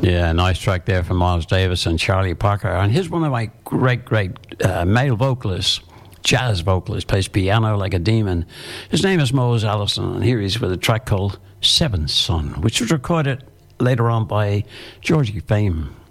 Yeah, nice track there from Miles Davis and Charlie Parker. And here's one of my great male vocalists, jazz vocalist, plays piano like a demon. His name is Mose Allison, and here he's with a track called Seventh Son, which was recorded later on by Georgie Fame.